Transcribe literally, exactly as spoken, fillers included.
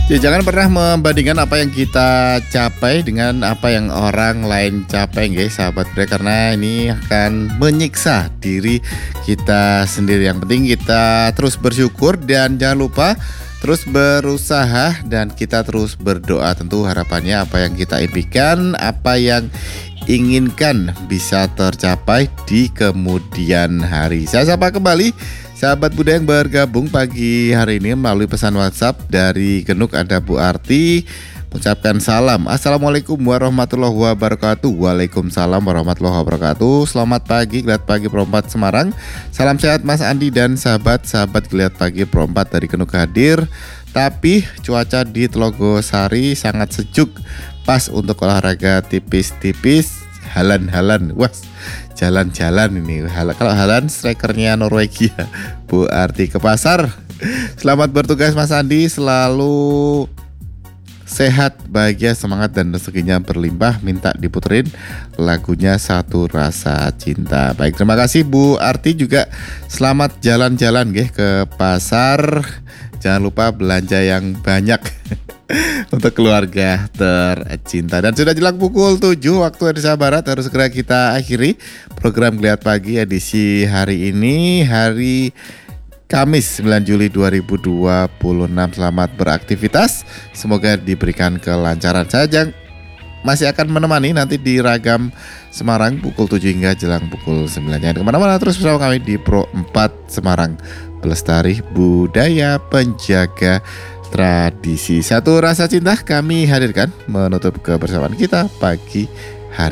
Ya, jangan pernah membandingkan apa yang kita capai dengan apa yang orang lain capai, guys, sahabat Bre, karena ini akan menyiksa diri kita sendiri. Yang penting kita terus bersyukur dan jangan lupa terus berusaha dan kita terus berdoa. Tentu harapannya apa yang kita impikan, apa yang inginkan bisa tercapai di kemudian hari. Saya sapa kembali sahabat Buddha yang bergabung pagi hari ini melalui pesan WhatsApp dari Genuk. Ada Bu Arti mengucapkan salam. Assalamualaikum warahmatullahi wabarakatuh. Waalaikumsalam warahmatullahi wabarakatuh. Selamat pagi Geliat Pagi Pro empat Semarang. Salam sehat Mas Andi dan sahabat-sahabat Geliat Pagi Pro empat dari Genuk hadir. Tapi cuaca di Telogosari sangat sejuk, pas untuk olahraga tipis-tipis, halan-halan. Wah, jalan-jalan ini. Kalau halan strikernya Norwegia. Bu Arti ke pasar. Selamat bertugas Mas Andi, selalu sehat, bahagia, semangat dan rezekinya berlimpah. Minta diputerin lagunya Satu Rasa Cinta. Baik, terima kasih Bu Arti, juga selamat jalan-jalan nggih ke pasar. Jangan lupa belanja yang banyak untuk keluarga tercinta. Dan sudah jelang pukul tujuh waktu Indonesia Barat, harus segera kita akhiri program Geliat Pagi edisi hari ini, hari Kamis sembilan Juli dua ribu dua puluh enam. Selamat beraktivitas, semoga diberikan kelancaran. Saya Jang masih akan menemani nanti di Ragam Semarang pukul tujuh hingga jelang pukul sembilan. Jangan kemana-mana, terus bersama kami di Pro empat Semarang, pelestari budaya, penjaga tradisi. Satu Rasa Cinta kami hadirkan menutup kebersamaan kita pagi